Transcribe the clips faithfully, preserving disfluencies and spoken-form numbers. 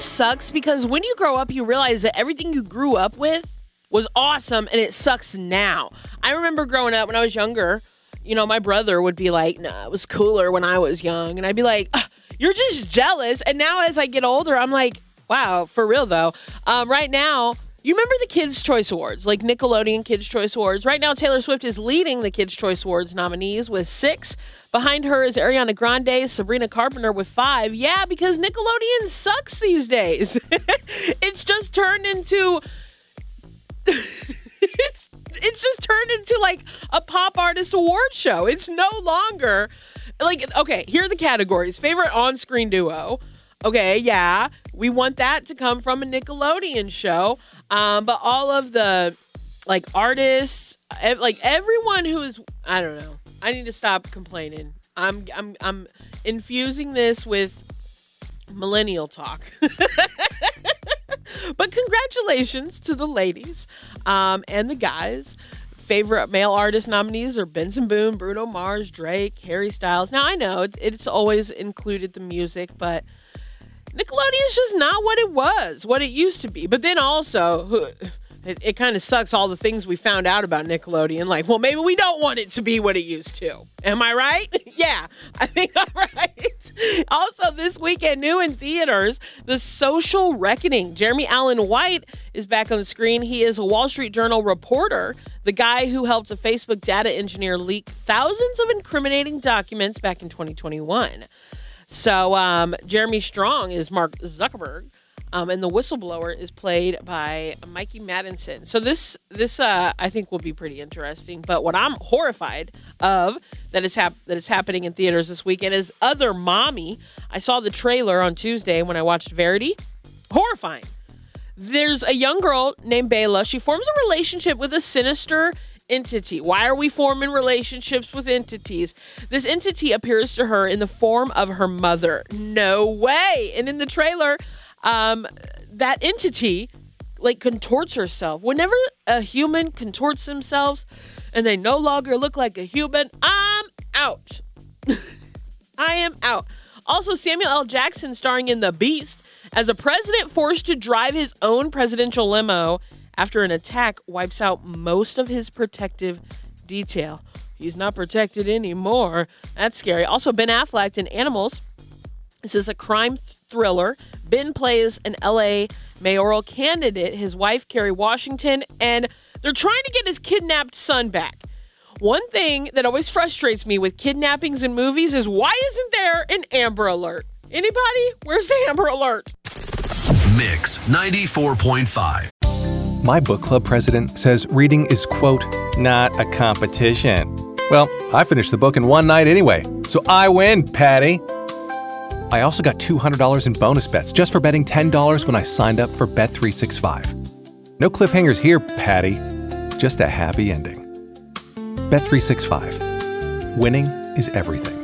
life sucks because when you grow up, you realize that everything you grew up with was awesome and it sucks now. I remember growing up when I was younger, you know, my brother would be like, nah, it was cooler when I was young. And I'd be like, you're just jealous. And now as I get older, I'm like, wow, for real though. Um, right now, you remember the Kids' Choice Awards, like Nickelodeon Kids' Choice Awards? Right now, Taylor Swift is leading the Kids' Choice Awards nominees with six. Behind her is Ariana Grande, Sabrina Carpenter with five. Yeah, because Nickelodeon sucks these days. It's just turned into... it's it's just turned into like a pop artist award show. It's no longer... like, okay, here are the categories. Favorite on-screen duo. Okay, yeah, we want that to come from a Nickelodeon show. Um, but all of the, like, artists, ev- like, everyone who is, I don't know. I need to stop complaining. I'm, I'm, I'm infusing this with millennial talk. But congratulations to the ladies um, and the guys. Favorite male artist nominees are Benson Boone, Bruno Mars, Drake, Harry Styles. Now, I know it, it's always included the music, but Nickelodeon is just not what it was, what it used to be. But then also, it, it kind of sucks all the things we found out about Nickelodeon. Like, well, maybe we don't want it to be what it used to. Am I right? Yeah, I think I'm right. Also, this weekend, new in theaters, The Social Reckoning. Jeremy Allen White is back on the screen. He is a Wall Street Journal reporter, the guy who helped a Facebook data engineer leak thousands of incriminating documents back in twenty twenty-one. So um, Jeremy Strong is Mark Zuckerberg, um, and the whistleblower is played by Mikey Madison. So this, this uh, I think will be pretty interesting. But what I'm horrified of that is, hap- that is happening in theaters this weekend is Other Mommy. I saw the trailer on Tuesday when I watched Verity. Horrifying. There's a young girl named Bela. She forms a relationship with a sinister entity. Why are we forming relationships with entities? This entity appears to her in the form of her mother. No way. And in the trailer, um, that entity like contorts herself. Whenever a human contorts themselves and they no longer look like a human, I'm out. I am out. Also, Samuel L. Jackson starring in The Beast as a president forced to drive his own presidential limo after an attack wipes out most of his protective detail. He's not protected anymore. That's scary. Also, Ben Affleck in Animals. This is a crime thriller. Ben plays an L A mayoral candidate, his wife, Kerry Washington, and they're trying to get his kidnapped son back. One thing that always frustrates me with kidnappings in movies is why isn't there an Amber Alert? Anybody? Where's the Amber Alert? Mix ninety-four point five. My book club president says reading is, quote, not a competition. Well, I finished the book in one night anyway, so I win, Patty. I also got two hundred dollars in bonus bets just for betting ten dollars when I signed up for Bet three sixty-five. No cliffhangers here, Patty. Just a happy ending. Bet three sixty-five. Winning is everything.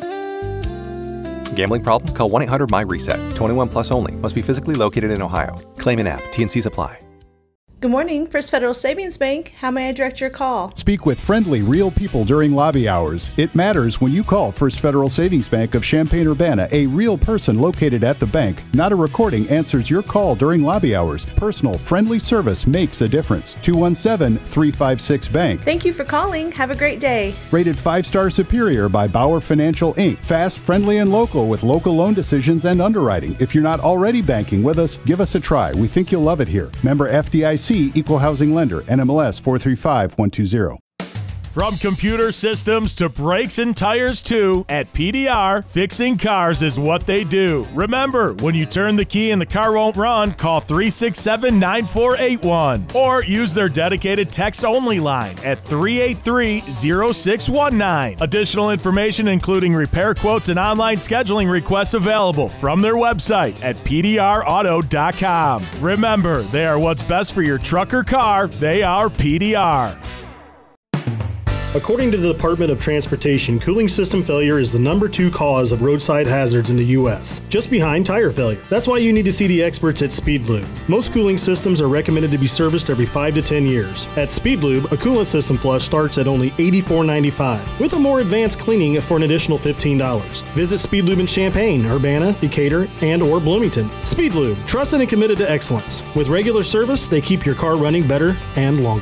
Gambling problem? Call one eight hundred my reset. twenty-one plus only. Must be physically located in Ohio. Claim in app. T N Cs apply. Good morning, First Federal Savings Bank. How may I direct your call? Speak with friendly, real people during lobby hours. It matters when you call First Federal Savings Bank of Champaign-Urbana. A real person located at the bank, not a recording, answers your call during lobby hours. Personal, friendly service makes a difference. two one seven, three five six, bank. Thank you for calling. Have a great day. Rated five-star superior by Bauer Financial, Incorporated. Fast, friendly, and local with local loan decisions and underwriting. If you're not already banking with us, give us a try. We think you'll love it here. Member F D I C. Equal Housing Lender, N M L S four three five one two zero. From computer systems to brakes and tires too, at P D R, fixing cars is what they do. Remember, when you turn the key and the car won't run, call three six seven, nine four eight one or use their dedicated text-only line at three eight three, zero six one nine. Additional information including repair quotes and online scheduling requests available from their website at P D R auto dot com. Remember, they are what's best for your truck or car. They are P D R. According to the Department of Transportation, cooling system failure is the number two cause of roadside hazards in the U S, just behind tire failure. That's why you need to see the experts at Speed Lube. Most cooling systems are recommended to be serviced every five to ten years. At Speed Lube, a coolant system flush starts at only eighty-four ninety-five, with a more advanced cleaning for an additional fifteen dollars. Visit Speed Lube in Champaign, Urbana, Decatur, and or Bloomington. Speed Lube, trusted and committed to excellence. With regular service, they keep your car running better and longer.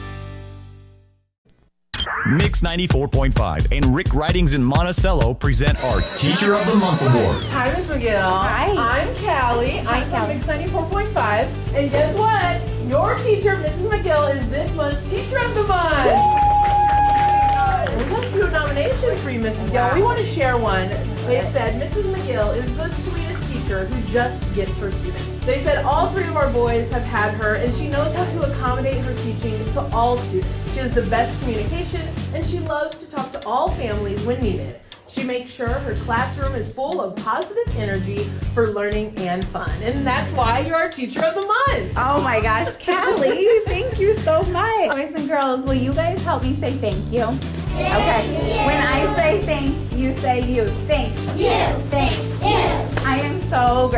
Mix ninety-four point five and Rick Ridings in Monticello present our Teacher of the Month Award. Hi, Miz McGill. Hi. I'm Callie. Hi, I'm Callie. from Mix ninety-four point five. And guess what? Your teacher, Missus McGill, is this month's Teacher of the Month. We have two nominations for you, Missus Gill. We want to share one. They said Missus McGill is the sweetest teacher who just gets her students. They said all three of our boys have had her, and she knows how to accommodate her teaching to all students. She has the best communication, and she loves to talk to all families when needed. She makes sure her classroom is full of positive energy for learning and fun. And that's why you're our Teacher of the Month. Oh my gosh, Callie, thank you so much. Boys and girls, will you guys help me say thank you? Okay, when I say thank, you say you. Thank you. Thank you. I am so grateful.